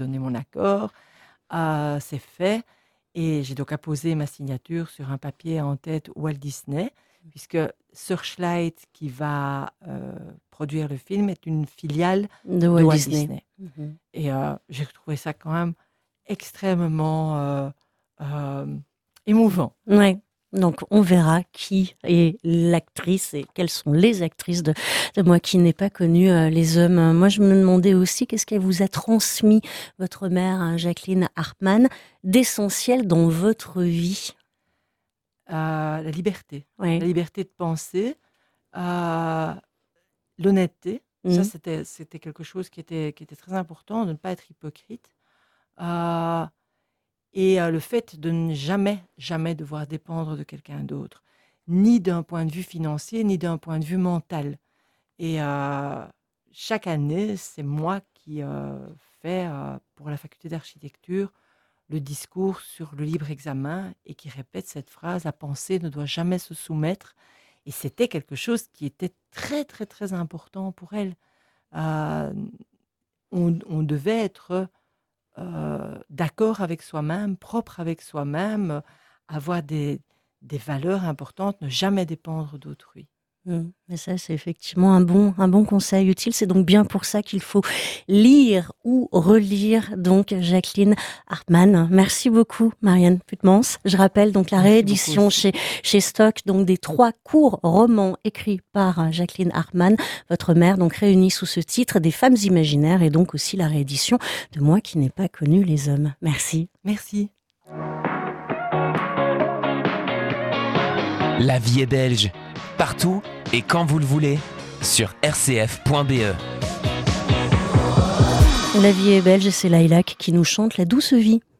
donné mon accord, c'est fait. Et j'ai donc apposé ma signature sur un papier en tête Walt Disney, puisque Searchlight, qui va produire le film, est une filiale De de Walt Walt Disney. Disney. Et j'ai trouvé ça quand même extrêmement émouvant. Ouais. Donc, on verra qui est l'actrice et quelles sont les actrices de Moi qui n'ai pas connu les hommes. Moi, je me demandais aussi qu'est-ce qu'elle vous a transmis, votre mère, Jacqueline Hartmann, d'essentiel dans votre vie. La liberté. Ouais. La liberté de penser, l'honnêteté. Ça, c'était quelque chose qui était très important, de ne pas être hypocrite. Et le fait de ne jamais devoir dépendre de quelqu'un d'autre, ni d'un point de vue financier, ni d'un point de vue mental. Et chaque année, c'est moi qui fais pour la faculté d'architecture le discours sur le libre examen et qui répète cette phrase: la pensée ne doit jamais se soumettre. Et c'était quelque chose qui était très, très, très important pour elle. On devait être d'accord avec soi-même, propre avec soi-même, avoir des valeurs importantes, ne jamais dépendre d'autrui. Mais ça, c'est effectivement un bon conseil utile. C'est donc bien pour ça qu'il faut lire ou relire donc Jacqueline Hartmann. Merci beaucoup, Marianne Putmans. Je rappelle donc la réédition chez Stock donc des 3 courts romans écrits par Jacqueline Hartmann, votre mère, donc réunis sous ce titre des femmes imaginaires, et donc aussi la réédition de Moi qui n'ai pas connu les hommes. Merci. Merci. La vie est belge. Partout et quand vous le voulez, sur rcf.be. La vie est belge, c'est Lilac qui nous chante La douce vie.